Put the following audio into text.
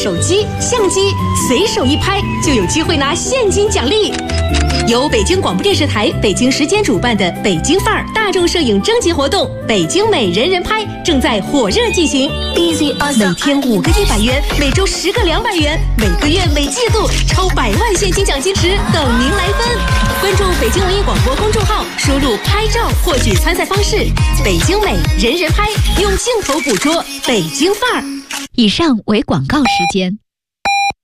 手机、相机，随手一拍就有机会拿现金奖励。由北京广播电视台北京时间主办的北京范儿大众摄影征集活动“北京美人人拍”正在火热进行。每天5个100元，每周10个200元，每个月每季度超100万现金奖金池等您来分。关注北京文艺广播公众号，输入“拍照”获取参赛方式。北京美人人拍，用镜头捕捉北京范儿。 以上为广告时间。